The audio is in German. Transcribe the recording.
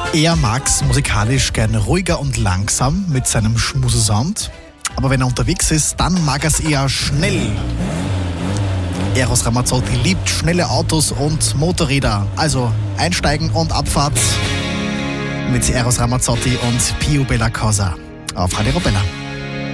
Er mag's musikalisch gern ruhiger und langsam mit seinem Schmusesound. Aber wenn er unterwegs ist, dann mag er's eher schnell. Eros Ramazzotti liebt schnelle Autos und Motorräder. Also einsteigen und Abfahrt mit Eros Ramazzotti und Pio Bella Cosa auf Radio Robella.